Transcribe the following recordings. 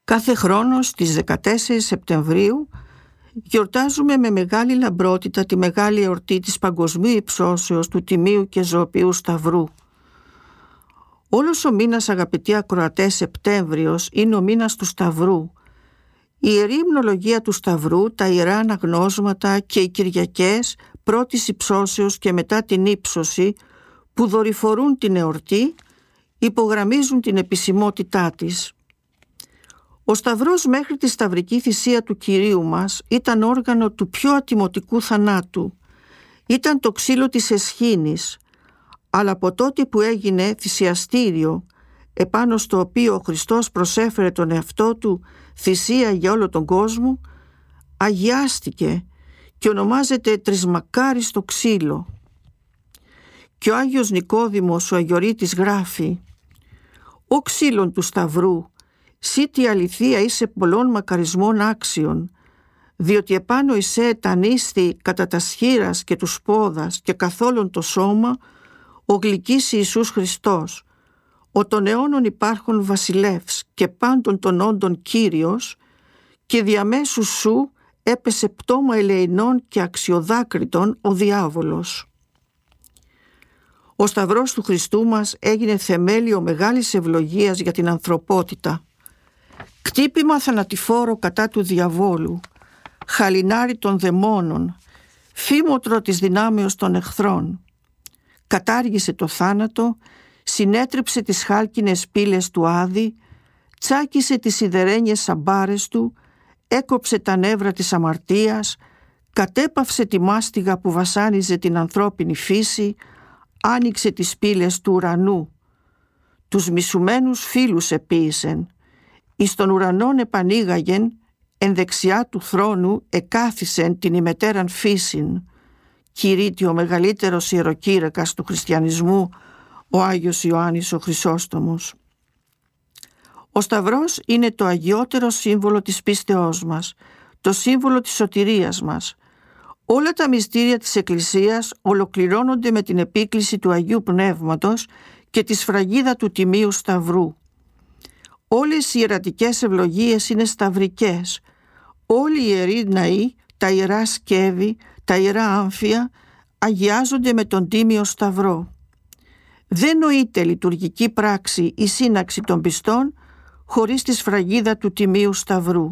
Κάθε χρόνο στις 14 Σεπτεμβρίου γιορτάζουμε με μεγάλη λαμπρότητα τη μεγάλη εορτή της παγκοσμίου υψώσεως του Τιμίου και Ζωοποιού Σταυρού. Όλος ο μήνας, αγαπητοί ακροατές, Σεπτέμβριος είναι ο μήνας του Σταυρού. Η Ιερή Υμνολογία του Σταυρού, τα Ιερά Αναγνώσματα και οι Κυριακές πρώτης υψώσεως και μετά την ύψωση που δορυφορούν την εορτή υπογραμμίζουν την επισημότητά της. Ο Σταυρός μέχρι τη σταυρική θυσία του Κυρίου μας ήταν όργανο του πιο ατιμωτικού θανάτου. Ήταν το ξύλο της εσχήνης, αλλά από τότε που έγινε θυσιαστήριο επάνω στο οποίο ο Χριστός προσέφερε τον εαυτό του θυσία για όλο τον κόσμο, αγιάστηκε και ονομάζεται τρισμακάριστο ξύλο. Και ο Άγιος Νικόδημος ο Αγιορείτης γράφει «Ο ξύλον του Σταυρού, σύ τη αληθεία είσαι πολλών μακαρισμών άξιον, διότι επάνω εισέ τανίστη κατά τα σχήρας και του πόδας και καθόλων το σώμα, ο γλυκής Ιησούς Χριστός, ο των αιώνων υπάρχων βασιλεύς και πάντων των όντων Κύριος, και διαμέσου σου έπεσε πτώμα ελεηνών και αξιοδάκριτων ο διάβολος». Ο Σταυρός του Χριστού μας έγινε θεμέλιο μεγάλης ευλογίας για την ανθρωπότητα. Κτύπημα θανατηφόρο κατά του διαβόλου, χαλινάρι των δαιμόνων, φήμοτρο της δυνάμεως των εχθρών. Κατάργησε το θάνατο, συνέτριψε τις χάλκινες πύλες του Άδη, τσάκισε τις σιδερένιες σαμπάρες του, έκοψε τα νεύρα της αμαρτίας, κατέπαυσε τη μάστιγα που βασάνιζε την ανθρώπινη φύση, άνοιξε τις πύλες του ουρανού. Τους μισουμένους φίλους επίησεν, εις των ουρανών επανήγαγεν, εν δεξιά του θρόνου εκάθισεν την ημετέραν φύσιν. Κηρύττει ο μεγαλύτερος ιεροκήρυκας του χριστιανισμού, ο Άγιος Ιωάννης ο Χρυσόστομος. Ο Σταυρός είναι το αγιότερο σύμβολο της πίστεώς μας, το σύμβολο της σωτηρίας μας. Όλα τα μυστήρια της Εκκλησίας ολοκληρώνονται με την επίκληση του Αγίου Πνεύματος και τη σφραγίδα του Τιμίου Σταυρού. Όλες οι ιερατικές ευλογίες είναι σταυρικές. Όλοι οι ιεροί ναοί, τα ιερά σκεύη, τα ιερά άμφια αγιάζονται με τον Τίμιο Σταυρό. Δεν νοείται λειτουργική πράξη η σύναξη των πιστών χωρίς τη σφραγίδα του Τιμίου Σταυρού.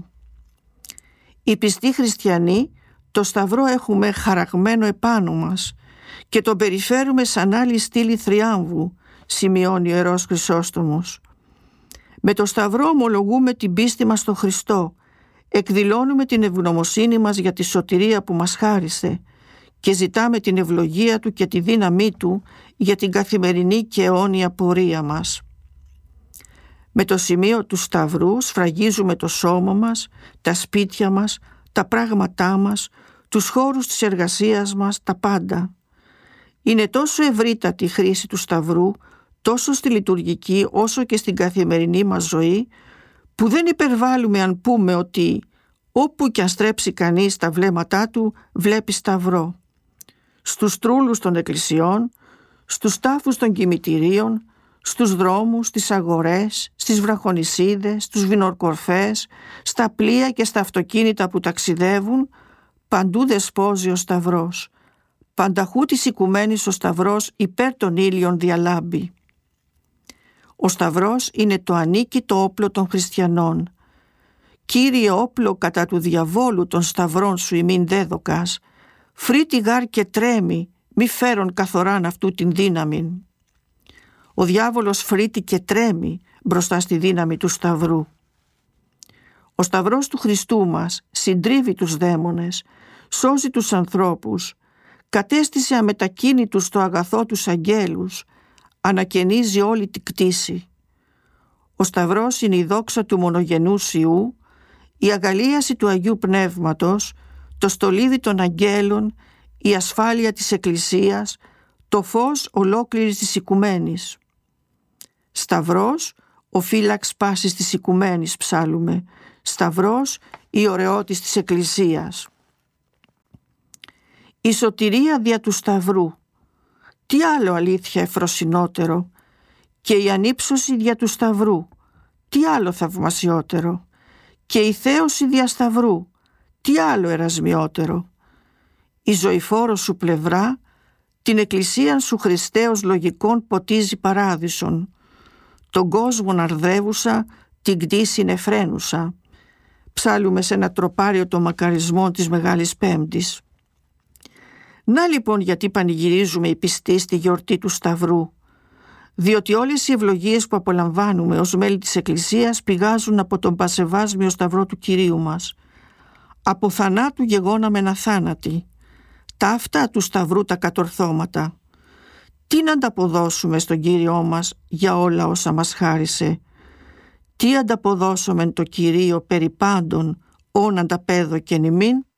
Οι πιστοί χριστιανοί το Σταυρό έχουμε χαραγμένο επάνω μας και τον περιφέρουμε σαν άλλη στήλη θριάμβου, σημειώνει ο Ιερός Χρυσόστομος. Με το Σταυρό ομολογούμε την πίστη μας στον Χριστό, εκδηλώνουμε την ευγνωμοσύνη μας για τη σωτηρία που μας χάρισε και ζητάμε την ευλογία Του και τη δύναμή Του για την καθημερινή και αιώνια πορεία μας. Με το σημείο του Σταυρού σφραγίζουμε το σώμα μας, τα σπίτια μας, τα πράγματά μας, τους χώρους της εργασίας μας, τα πάντα. Είναι τόσο ευρύτατη η χρήση του Σταυρού, τόσο στη λειτουργική όσο και στην καθημερινή μας ζωή, που δεν υπερβάλλουμε αν πούμε ότι όπου κι αν στρέψει κανείς τα βλέμματά του βλέπει Σταυρό. Στους τρούλους των εκκλησιών, στους τάφους των κημητηρίων, στους δρόμους, στις αγορές, στις βραχονισίδες, στους βινορκορφές, στα πλοία και στα αυτοκίνητα που ταξιδεύουν, παντού δεσπόζει ο Σταυρός. Πανταχού της οικουμένης ο Σταυρός υπέρ των ήλιων διαλάμπει. Ο Σταυρός είναι το ανίκητο όπλο των χριστιανών. «Κύριε όπλο κατά του διαβόλου των σταυρών σου ημίν δέδοκας, φρύτη γάρ και τρέμει, μη φέρον καθοράν αυτού την δύναμην». Ο διάβολος φρύτει και τρέμει μπροστά στη δύναμη του Σταυρού. Ο Σταυρός του Χριστού μας συντρίβει τους δαίμονες, σώζει τους ανθρώπους, κατέστησε αμετακίνητους το αγαθό τους αγγέλους, ανακαινίζει όλη την κτήση. Ο Σταυρός είναι η δόξα του μονογενούς Υιού, η αγαλίαση του Αγίου Πνεύματος, το στολίδι των αγγέλων, η ασφάλεια της Εκκλησίας, το φως ολόκληρης της οικουμένης. Σταυρός, ο φύλαξ πάσης της οικουμένης ψάλουμε. Σταυρός, η ωραιότης της Εκκλησίας. Η σωτηρία δια του Σταυρού. Τι άλλο αλήθεια εφροσινότερο, και η ανύψωση δια του Σταυρού. Τι άλλο θαυμασιότερο, Και η θέωση διασταυρού, τι άλλο ερασμιότερο. Η ζωηφόρο σου πλευρά, την εκκλησίαν σου Χριστέως λογικών ποτίζει παράδεισον. Τον κόσμον αρδεύουσα, την κτήση νεφραίνουσα. Ψάλουμε σε ένα τροπάριο των μακαρισμών της Μεγάλης Πέμπτης. Να λοιπόν γιατί πανηγυρίζουμε οι πιστοί στη γιορτή του Σταυρού. Διότι όλες οι ευλογίες που απολαμβάνουμε ως μέλη της Εκκλησίας πηγάζουν από τον πασεβάσμιο Σταυρό του Κυρίου μας. Από θανάτου γεγόναμεν αθάνατοι. Τα αυτά του Σταυρού τα κατορθώματα. Τι να ανταποδώσουμε στον Κύριό μας για όλα όσα μας χάρισε. Τι ανταποδώσομεν το Κυρίο περί πάντων όν ανταπέδωκεν ημίν.